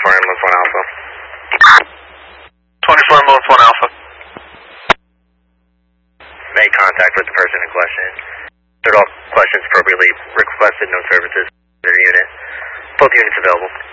Ambulance 1 Alpha. 24 Ambulance 1 Alpha. Made contact with the person in question. Answered all questions appropriately. Requested no services. Their unit. Both units available.